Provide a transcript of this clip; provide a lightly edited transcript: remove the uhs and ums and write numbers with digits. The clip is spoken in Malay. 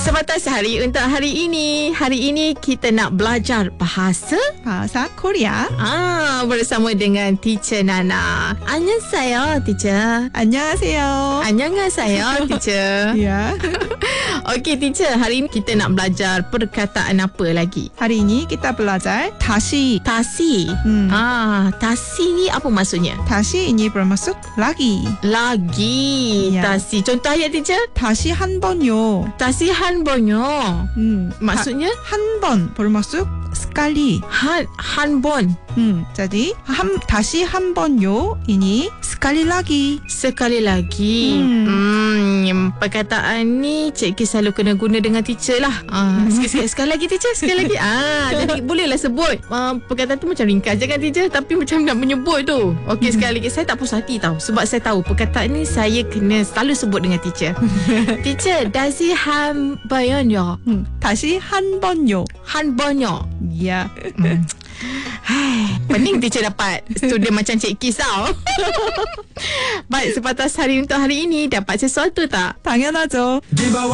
Sebatas hari untuk hari ini. Hari ini kita nak belajar bahasa Korea. bersama dengan Teacher Nana. Annyeonghaseyo, Teacher. 안녕하세요. Annyeonghaseyo, Teacher. Ya. Okey, Teacher. Hari ini kita nak belajar perkataan apa lagi? Hari ini kita belajar 다시. Tasi. Tasi ni apa maksudnya? 다시 ini bermaksud lagi. Lagi. Ya. Tasi. Contoh ayat, Teacher. 다시 한 번요. Tasi han bonyo. Maksudnya? 한 번 bermaksud sekali. Han bon. Jadi 다시 한 번요 ini sekali lagi. Sekali lagi. Perkataan ni Cikgu selalu kena guna dengan teacher lah. Sekali lagi, Teacher. Sekali lagi. Jadi bolehlah sebut. Perkataan tu macam ringkas je kan, Teacher, tapi macam nak menyebut tu. Okey, sekali lagi. Saya tak puas hati tau, sebab saya tahu perkataan ni saya kena selalu sebut dengan teacher. Teacher, 다시 한 번요. 다시 한 번요. Han bonyo. Ya. Pening teacher dapat student macam Cik Kis tau. Baik, sebatas hari untuk hari ini dapat sesuatu tak? 당연하죠. Di bawah